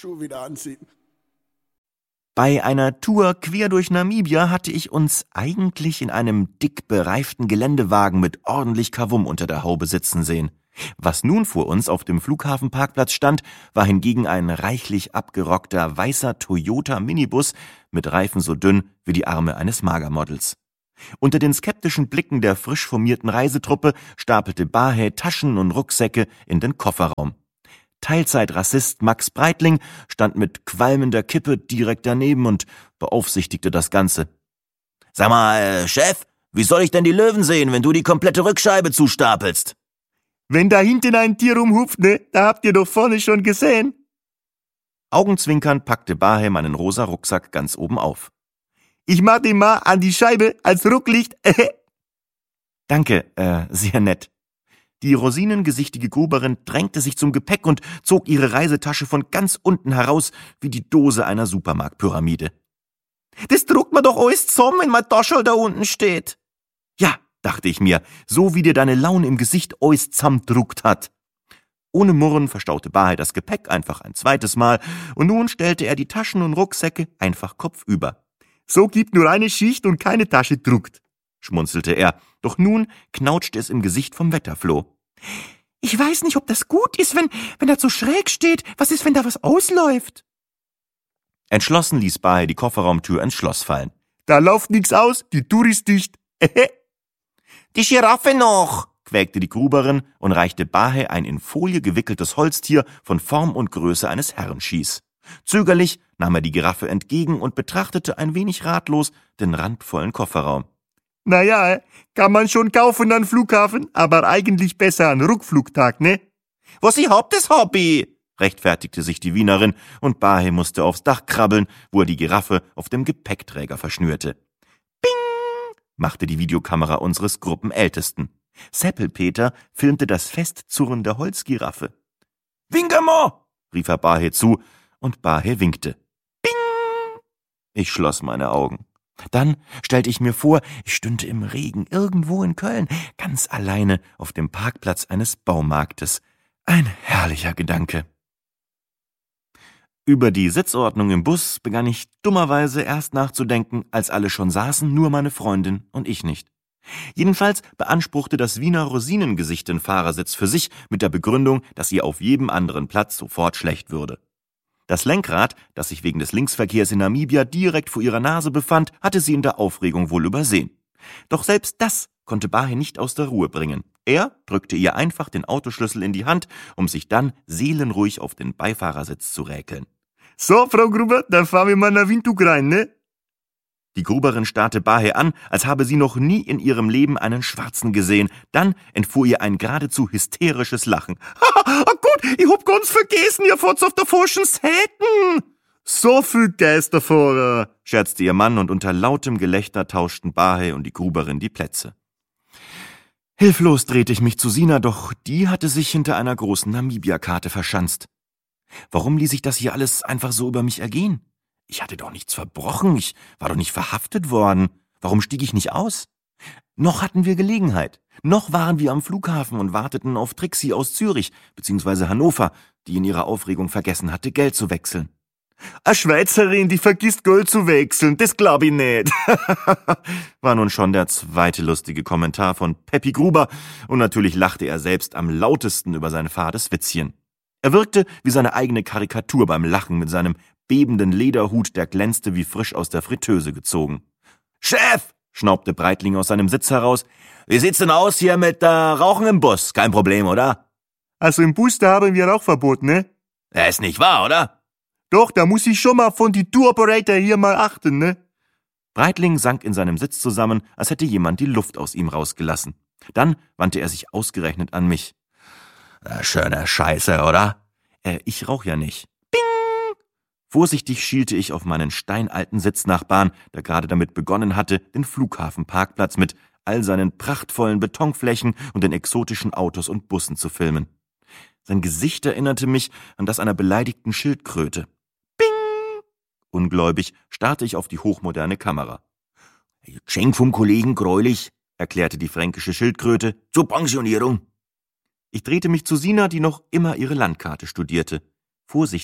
Schuhe wieder anziehen. Bei einer Tour quer durch Namibia hatte ich uns eigentlich in einem dick bereiften Geländewagen mit ordentlich Kavum unter der Haube sitzen sehen. Was nun vor uns auf dem Flughafenparkplatz stand, war hingegen ein reichlich abgerockter weißer Toyota Minibus mit Reifen so dünn wie die Arme eines Magermodels. Unter den skeptischen Blicken der frisch formierten Reisetruppe stapelte Bahe Taschen und Rucksäcke in den Kofferraum. Teilzeitrassist Max Breitling stand mit qualmender Kippe direkt daneben und beaufsichtigte das Ganze. »Sag mal, Chef, wie soll ich denn die Löwen sehen, wenn du die komplette Rückscheibe zustapelst?« »Wenn da hinten ein Tier rumhupft, ne, da habt ihr doch vorne schon gesehen.« Augenzwinkernd packte Bahe meinen rosa Rucksack ganz oben auf. »Ich mach den mal an die Scheibe als Rucklicht.« »Danke, sehr nett.« Die rosinengesichtige Gruberin drängte sich zum Gepäck und zog ihre Reisetasche von ganz unten heraus wie die Dose einer Supermarktpyramide. »Das druckt man doch alles zusammen, wenn mein Taschel da unten steht.« »Ja«, dachte ich mir, so wie dir deine Laune im Gesicht alles zusammendruckt hat. Ohne Murren verstaute Bahe das Gepäck einfach ein zweites Mal und nun stellte er die Taschen und Rucksäcke einfach kopfüber. »So gibt nur eine Schicht und keine Tasche druckt«, schmunzelte er, doch nun knauschte es im Gesicht vom Wetterfloh. »Ich weiß nicht, ob das gut ist, wenn das so schräg steht. Was ist, wenn da was ausläuft?« Entschlossen ließ Bahe die Kofferraumtür ins Schloss fallen. »Da läuft nix aus, die Tour ist dicht.« »Die Giraffe noch«, quäkte die Gruberin und reichte Bahe ein in Folie gewickeltes Holztier von Form und Größe eines Herrenschieß. Zögerlich nahm er die Giraffe entgegen und betrachtete ein wenig ratlos den randvollen Kofferraum. »Naja, kann man schon kaufen an Flughafen, aber eigentlich besser an Rückflugtag, ne?« »Was ich hab, das Hobby«, rechtfertigte sich die Wienerin und Bahe musste aufs Dach krabbeln, wo er die Giraffe auf dem Gepäckträger verschnürte. »Bing«, machte die Videokamera unseres Gruppenältesten. Seppelpeter filmte das festzurrende Holzgiraffe. »Winke mal«, rief er Bahe zu, und Bahe winkte. »Bing«. Ich schloss meine Augen. Dann stellte ich mir vor, ich stünde im Regen irgendwo in Köln, ganz alleine auf dem Parkplatz eines Baumarktes. Ein herrlicher Gedanke. Über die Sitzordnung im Bus begann ich dummerweise erst nachzudenken, als alle schon saßen, nur meine Freundin und ich nicht. Jedenfalls beanspruchte das Wiener Rosinengesicht den Fahrersitz für sich mit der Begründung, dass ihr auf jedem anderen Platz sofort schlecht würde. Das Lenkrad, das sich wegen des Linksverkehrs in Namibia direkt vor ihrer Nase befand, hatte sie in der Aufregung wohl übersehen. Doch selbst das konnte Bahe nicht aus der Ruhe bringen. Er drückte ihr einfach den Autoschlüssel in die Hand, um sich dann seelenruhig auf den Beifahrersitz zu räkeln. »So, Frau Gruber, dann fahren wir mal nach Windhoek rein, ne?« Die Gruberin starrte Bahe an, als habe sie noch nie in ihrem Leben einen Schwarzen gesehen. Dann entfuhr ihr ein geradezu hysterisches Lachen. »Ah Gott, ich hab ganz vergessen, ihr fahrt's auf der falschen Seiten.« »So viel Geisterfahrer«, scherzte ihr Mann, und unter lautem Gelächter tauschten Bahe und die Gruberin die Plätze. Hilflos drehte ich mich zu Sina, doch die hatte sich hinter einer großen Namibia-Karte verschanzt. Warum ließ ich das hier alles einfach so über mich ergehen? Ich hatte doch nichts verbrochen, ich war doch nicht verhaftet worden. Warum stieg ich nicht aus? Noch hatten wir Gelegenheit. Noch waren wir am Flughafen und warteten auf Trixie aus Zürich bzw. Hannover, die in ihrer Aufregung vergessen hatte, Geld zu wechseln. »A Schweizerin, die vergisst Geld zu wechseln, das glaub ich nicht«, war nun schon der zweite lustige Kommentar von Peppi Gruber, und natürlich lachte er selbst am lautesten über sein fades Witzchen. Er wirkte wie seine eigene Karikatur beim Lachen mit seinem bebenden Lederhut, der glänzte wie frisch aus der Fritteuse gezogen. »Chef«, schnaubte Breitling aus seinem Sitz heraus, »wie sieht's denn aus hier mit Rauchen im Bus? Kein Problem, oder?« »Also im Bus, da haben wir Rauchverbot, ne?« »Ist nicht wahr, oder?« »Doch, da muss ich schon mal von die Tour-Operator hier mal achten, ne?« Breitling sank in seinem Sitz zusammen, als hätte jemand die Luft aus ihm rausgelassen. Dann wandte er sich ausgerechnet an mich. »Schöne Scheiße, oder?« Ich rauch ja nicht.« »Bing!« Vorsichtig schielte ich auf meinen steinalten Sitznachbarn, der gerade damit begonnen hatte, den Flughafenparkplatz mit all seinen prachtvollen Betonflächen und den exotischen Autos und Bussen zu filmen. Sein Gesicht erinnerte mich an das einer beleidigten Schildkröte. »Bing!« Ungläubig starrte ich auf die hochmoderne Kamera. »Geschenk vom Kollegen Greulich«, erklärte die fränkische Schildkröte, »zur Pensionierung.« Ich drehte mich zu Sina, die noch immer ihre Landkarte studierte. Vorsichtig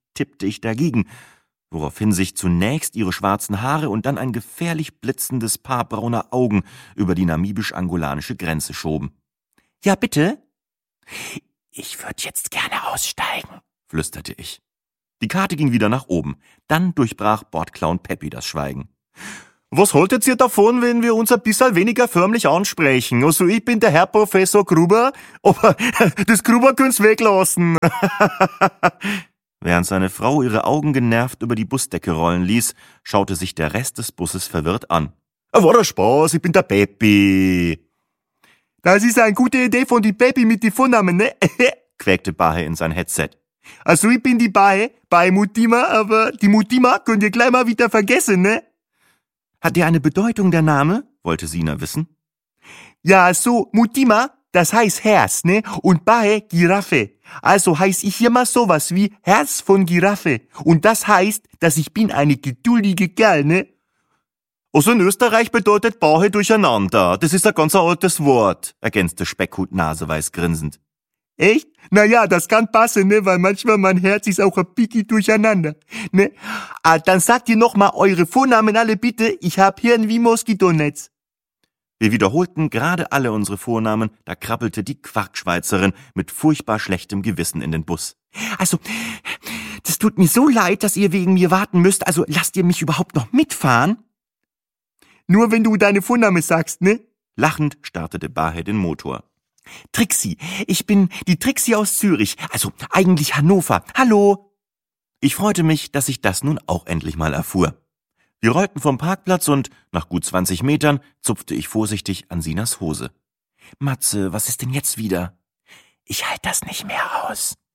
tippte ich dagegen, woraufhin sich zunächst ihre schwarzen Haare und dann ein gefährlich blitzendes Paar brauner Augen über die namibisch-angolanische Grenze schoben. »Ja, bitte?« »Ich würde jetzt gerne aussteigen«, flüsterte ich. Die Karte ging wieder nach oben. Dann durchbrach Bordclown Peppy das Schweigen. Was haltet ihr davon, wenn wir uns ein bisschen weniger förmlich ansprechen? Also ich bin der Herr Professor Gruber, aber das Gruber könnt's weglassen. Während seine Frau ihre Augen genervt über die Busdecke rollen ließ, schaute sich der Rest des Busses verwirrt an. War der Spaß, ich bin der Peppy. Das ist eine gute Idee von die Peppy mit die Vornamen, ne? quäkte Bahe in sein Headset. Also ich bin die Bahe Mutima, aber die Mutima könnt ihr gleich mal wieder vergessen, ne? Hat der eine Bedeutung, der Name? Wollte Sina wissen. Ja, so, Mutima, das heißt Herz, ne? Und Bahe, Giraffe. Also heiß ich hier mal sowas wie Herz von Giraffe. Und das heißt, dass ich bin eine geduldige Kerl, ne? Also in Österreich bedeutet Bahe durcheinander. Das ist ein ganz altes Wort, ergänzte Speckhut naseweiß grinsend. Echt? Naja, das kann passen, ne? Weil manchmal mein Herz ist auch ein Piki durcheinander, ne? Dann sagt ihr noch mal eure Vornamen alle bitte. Ich hab Hirn wie Moskitonetz. Wir wiederholten gerade alle unsere Vornamen, da krabbelte die Quarkschweizerin mit furchtbar schlechtem Gewissen in den Bus. Also, das tut mir so leid, dass ihr wegen mir warten müsst. Also, lasst ihr mich überhaupt noch mitfahren? Nur wenn du deine Vorname sagst, ne? Lachend startete Bahe den Motor. Trixie, ich bin die Trixie aus Zürich, also eigentlich Hannover. Hallo! Ich freute mich, dass ich das nun auch endlich mal erfuhr. Wir rollten vom Parkplatz und nach gut 20 Metern zupfte ich vorsichtig an Sinas Hose. Matze, was ist denn jetzt wieder? Ich halte das nicht mehr aus.